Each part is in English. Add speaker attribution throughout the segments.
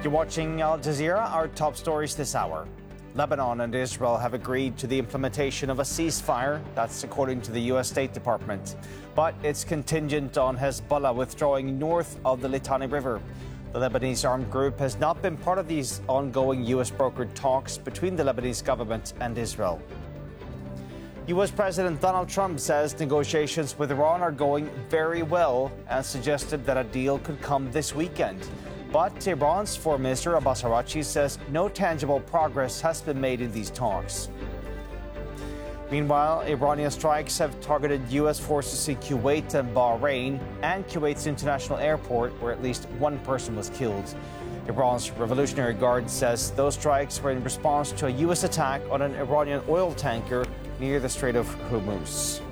Speaker 1: You're watching Al Jazeera. Our top stories this hour. Lebanon and Israel have agreed to the implementation of a ceasefire. That's according to the U.S. State Department. But it's contingent on Hezbollah withdrawing north of the Litani River. The Lebanese armed group has not been part of these ongoing U.S.-brokered talks between the Lebanese government and Israel. U.S. President Donald Trump says negotiations with Iran are going very well and suggested that a deal could come this weekend. But Iran's Foreign Minister Abbas Araghchi says no tangible progress has been made in these talks. Meanwhile, Iranian strikes have targeted U.S. forces in Kuwait and Bahrain and Kuwait's international airport, where at least one person was killed. Iran's Revolutionary Guard says those strikes were in response to a U.S. attack on an Iranian oil tanker near the Strait of Hormuz.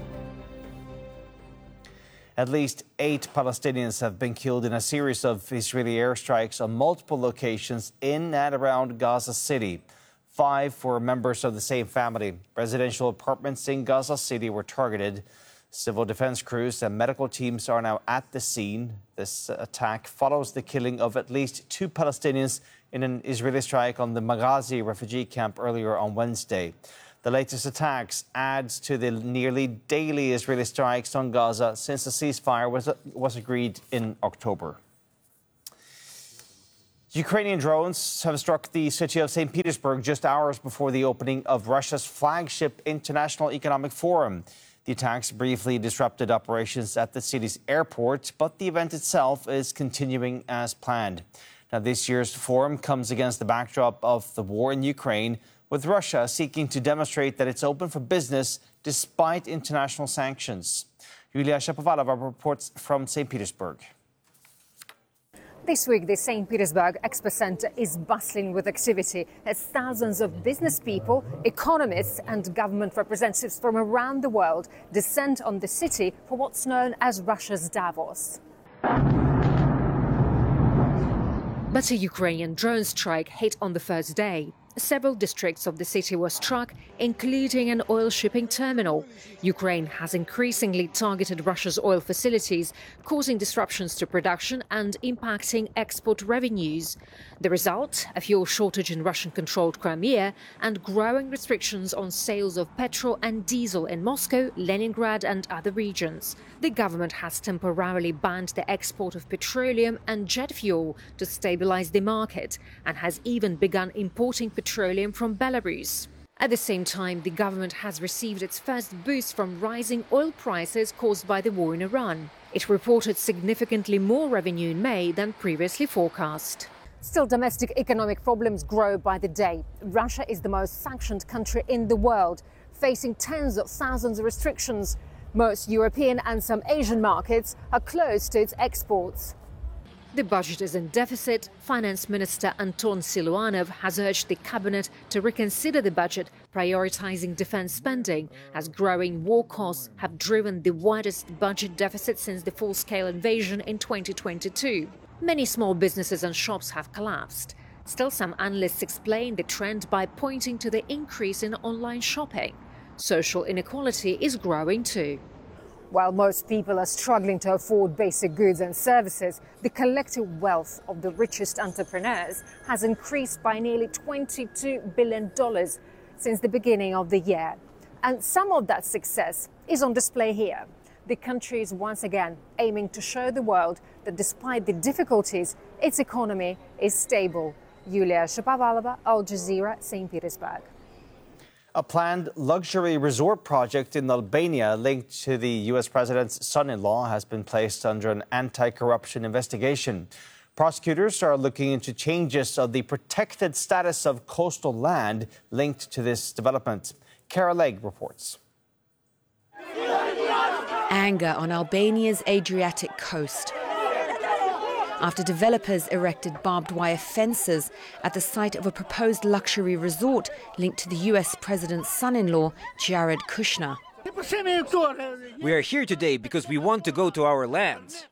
Speaker 1: At least 8 Palestinians have been killed in a series of Israeli airstrikes on multiple locations in and around Gaza City. 5 were members of the same family. Residential apartments in Gaza City were targeted. Civil defense crews and medical teams are now at the scene. This attack follows the killing of at least 2 Palestinians in an Israeli strike on the Maghazi refugee camp earlier on Wednesday. The latest attacks adds to the nearly daily Israeli strikes on Gaza since the ceasefire was agreed in October. Ukrainian drones have struck the city of St. Petersburg just hours before the opening of Russia's flagship International Economic Forum. The attacks briefly disrupted operations at the city's airport, but the event itself is continuing as planned. Now, this year's forum comes against the backdrop of the war in Ukraine, with Russia seeking to demonstrate that it's open for business despite international sanctions. Yulia Shapovalova reports from St. Petersburg.
Speaker 2: This week, the St. Petersburg Expo Center is bustling with activity as thousands of business people, economists and government representatives from around the world descend on the city for what's known as Russia's Davos. But a Ukrainian drone strike hit on the first day. Several districts of the city were struck, including an oil shipping terminal. Ukraine has increasingly targeted Russia's oil facilities, causing disruptions to production and impacting export revenues. The result, a fuel shortage in Russian-controlled Crimea and growing restrictions on sales of petrol and diesel in Moscow, Leningrad and other regions. The government has temporarily banned the export of petroleum and jet fuel to stabilize the market and has even begun importing petroleum from Belarus. At the same time, the government has received its first boost from rising oil prices caused by the war in Iran. It reported significantly more revenue in May than previously forecast. Still, domestic economic problems grow by the day. Russia is the most sanctioned country in the world, facing tens of thousands of restrictions. Most European and some Asian markets are closed to its exports. The budget is in deficit. Finance Minister Anton Siluanov has urged the cabinet to reconsider the budget, prioritizing defense spending, as growing war costs have driven the widest budget deficit since the full-scale invasion in 2022. Many small businesses and shops have collapsed. Still, some analysts explain the trend by pointing to the increase in online shopping. Social inequality is growing too. While most people are struggling to afford basic goods and services, the collective wealth of the richest entrepreneurs has increased by nearly $22 billion since the beginning of the year. And some of that success is on display here. The country is once again aiming to show the world that despite the difficulties, its economy is stable. Yulia Shapovalova, Al Jazeera, St. Petersburg.
Speaker 1: A planned luxury resort project in Albania linked to the U.S. president's son-in-law has been placed under an anti-corruption investigation. Prosecutors are looking into changes of the protected status of coastal land linked to this development. Kara Legg reports.
Speaker 3: Anger on Albania's Adriatic coast after developers erected barbed wire fences at the site of a proposed luxury resort linked to the U.S. president's son-in-law, Jared Kushner.
Speaker 4: We are here today because we want to go to our lands.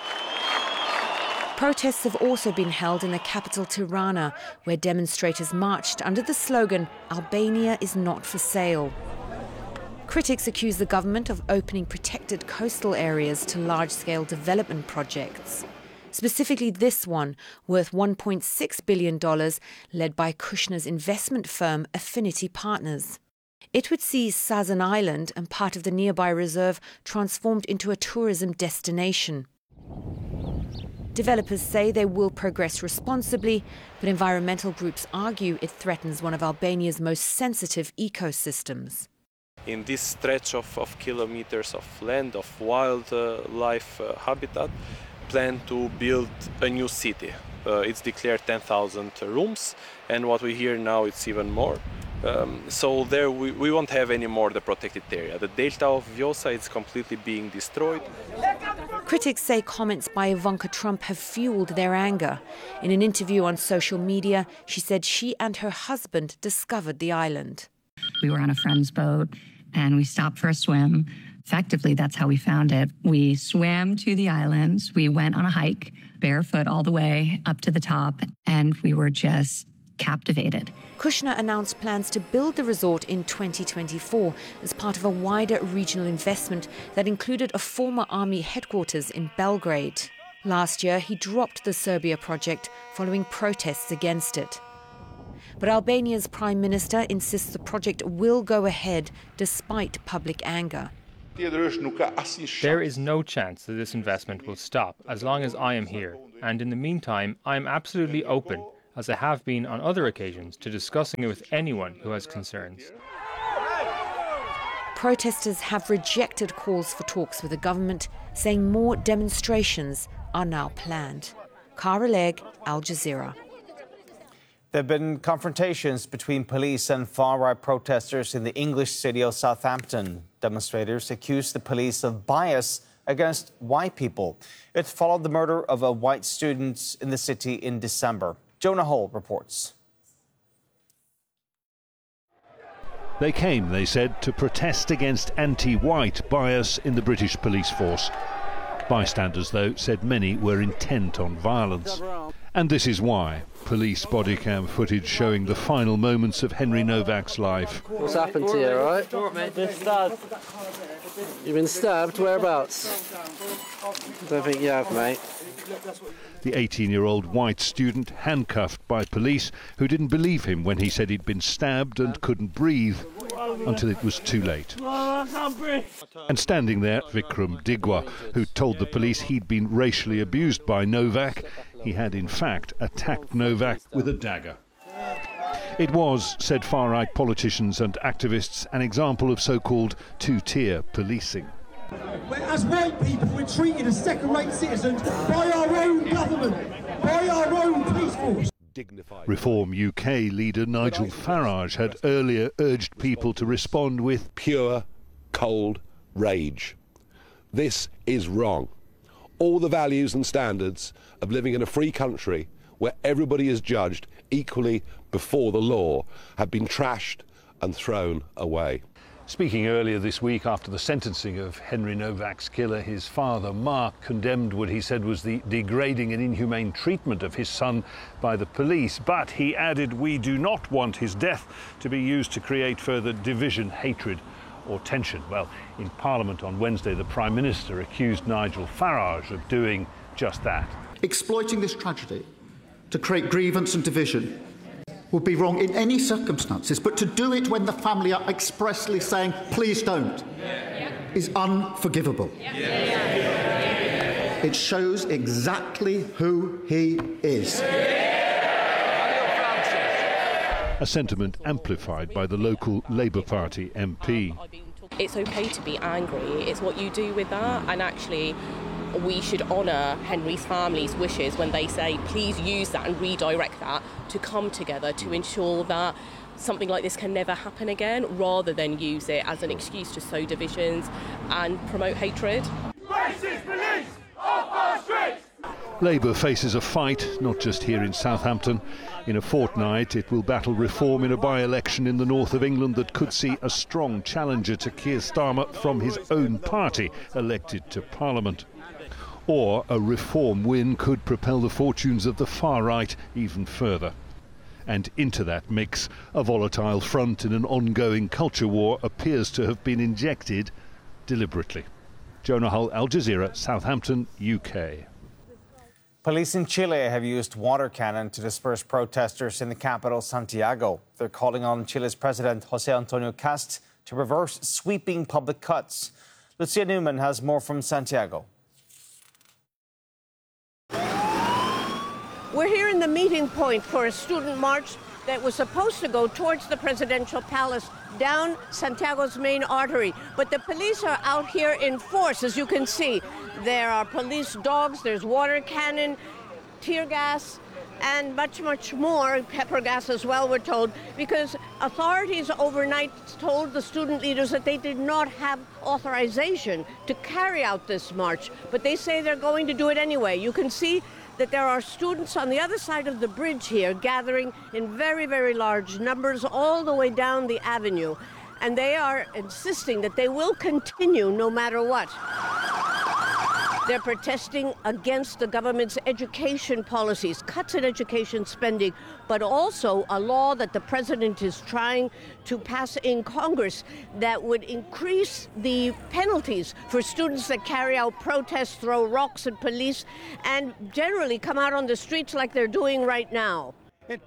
Speaker 3: Protests have also been held in the capital Tirana, where demonstrators marched under the slogan, "Albania is not for sale." Critics accuse the government of opening protected coastal areas to large-scale development projects. specifically this one, worth $1.6 billion, led by Kushner's investment firm Affinity Partners. It would see Sazan Island and part of the nearby reserve transformed into a tourism destination. Developers say they will progress responsibly, but environmental groups argue it threatens one of Albania's most sensitive ecosystems.
Speaker 5: In this stretch of kilometers of land, of wildlife habitat, plan to build a new city. It's declared 10,000 rooms, and what we hear now it's even more. So there we won't have any more the protected area. The delta of Vjosa is completely being destroyed.
Speaker 3: Critics say comments by Ivanka Trump have fueled their anger. In an interview on social media, she said she and her husband discovered the island.
Speaker 6: We were on a friend's boat and we stopped for a swim. Effectively, that's how we found it. We swam to the islands. We went on a hike, barefoot all the way up to the top, and we were just captivated.
Speaker 3: Kushner announced plans to build the resort in 2024 as part of a wider regional investment that included a former army headquarters in Belgrade. Last year, he dropped the Serbia project following protests against it. But Albania's Prime Minister insists the project will go ahead despite public anger.
Speaker 7: There is no chance that this investment will stop as long as I am here. And in the meantime, I am absolutely open, as I have been on other occasions, to discussing it with anyone who has concerns.
Speaker 3: Protesters have rejected calls for talks with the government, saying more demonstrations are now planned. Cara Legg, Al Jazeera.
Speaker 1: There have been confrontations between police and far-right protesters in the English city of Southampton. Demonstrators accused the police of bias against white people. It followed the murder of a white student in the city in December. Jonah Hull reports.
Speaker 8: They came, they said, to protest against anti-white bias in the British police force. Bystanders, though, said many were intent on violence. And this is why. Police bodycam footage showing the final moments of Henry Novak's life.
Speaker 9: What's happened to you, all right? Been stabbed. You've been stabbed? Whereabouts? Don't think you have, mate.
Speaker 8: The 18-year-old white student handcuffed by police who didn't believe him when he said he'd been stabbed and couldn't breathe until it was too late. And standing there, Vikram Digwa, who told the police he'd been racially abused by Novak. He had, in fact, attacked Novak with a dagger. It was, said far-right politicians and activists, an example of so-called two-tier policing.
Speaker 10: As white people, we're treated as second-rate citizens by our own government, by our own police force.
Speaker 8: Reform UK leader Nigel Farage had earlier urged people to respond with
Speaker 11: pure, cold rage. This is wrong. All the values and standards of living in a free country where everybody is judged equally before the law have been trashed and thrown away.
Speaker 8: Speaking earlier this week after the sentencing of Henry Novak's killer, his father, Mark, condemned what he said was the degrading and inhumane treatment of his son by the police. But he added, we do not want his death to be used to create further division, hatred or tension. Well, in Parliament on Wednesday, the Prime Minister accused Nigel Farage of doing just that.
Speaker 12: Exploiting this tragedy to create grievance and division would be wrong in any circumstances, but to do it when the family are expressly saying, please don't, is unforgivable. It shows exactly who he is.
Speaker 8: A sentiment amplified by the local Labour Party MP.
Speaker 13: It's okay to be angry, it's what you do with that, and actually we should honour Henry's family's wishes when they say please use that and redirect that to come together to ensure that something like this can never happen again, rather than use it as an excuse to sow divisions and promote hatred.
Speaker 10: Racist police off our streets!
Speaker 8: Labour faces a fight, not just here in Southampton. In a fortnight, it will battle reform in a by-election in the north of England that could see a strong challenger to Keir Starmer from his own party elected to Parliament. Or a reform win could propel the fortunes of the far right even further. And into that mix, a volatile front in an ongoing culture war appears to have been injected deliberately. Jonah Hull, Al Jazeera, Southampton, UK.
Speaker 1: Police in Chile have used water cannon to disperse protesters in the capital, Santiago. They're calling on Chile's President José Antonio Cast to reverse sweeping public cuts. Lucia Newman has more from Santiago.
Speaker 14: We're here in the meeting point for a student march that was supposed to go towards the presidential palace down Santiago's main artery. But the police are out here in force, as you can see. There are police dogs, there's water cannon, tear gas, and much, much more, pepper gas as well, we're told, because authorities overnight told the student leaders that they did not have authorization to carry out this march. But they say they're going to do it anyway. You can see that there are students on the other side of the bridge here gathering in very, very large numbers all the way down the avenue. And they are insisting that they will continue no matter what. They're protesting against the government's education policies, cuts in education spending, but also a law that the president is trying to pass in Congress that would increase the penalties for students that carry out protests, throw rocks at police, and generally come out on the streets like they're doing right now.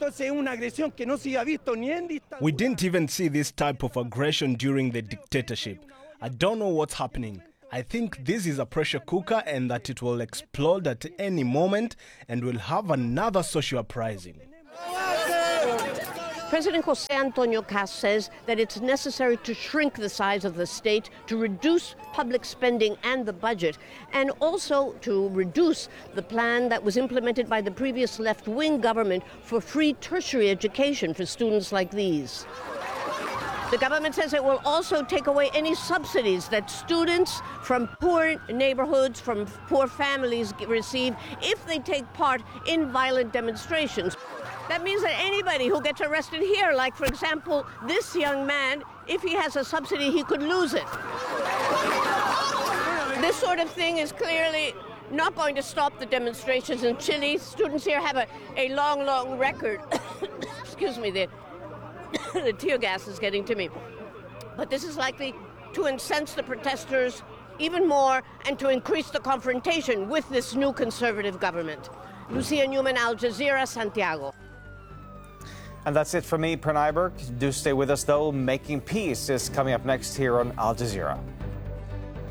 Speaker 15: We didn't even see this type of aggression during the dictatorship. I don't know what's happening. I think this is a pressure cooker and that it will explode at any moment and will have another social uprising.
Speaker 14: President José Antonio Cast says that it's necessary to shrink the size of the state, to reduce public spending and the budget, and also to reduce the plan that was implemented by the previous left-wing government for free tertiary education for students like these. The government says it will also take away any subsidies that students from poor neighborhoods, from poor families receive if they take part in violent demonstrations. That means that anybody who gets arrested here, like, for example, this young man, if he has a subsidy, he could lose it. This sort of thing is clearly not going to stop the demonstrations in Chile. Students here have a long, long record. Excuse me, the tear gas is getting to me. But this is likely to incense the protesters even more and to increase the confrontation with this new conservative government. Lucia Newman, Al Jazeera, Santiago.
Speaker 1: And that's it for me, Pranay Burke. Do stay with us, though. Making Peace is coming up next here on Al Jazeera.